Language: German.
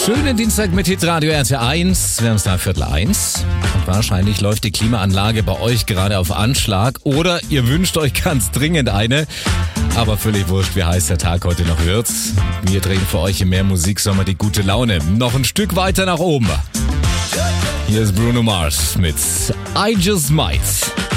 Schönen Dienstag mit Hitradio RT1. Wir haben es da 12:45. Und wahrscheinlich läuft die Klimaanlage bei euch gerade auf Anschlag. Oder ihr wünscht euch ganz dringend eine. Aber völlig wurscht, wie heiß der Tag heute noch wird. Wir drehen für euch in mehr Musiksommer die gute Laune noch ein Stück weiter nach oben. Hier ist Bruno Mars mit I Just Might.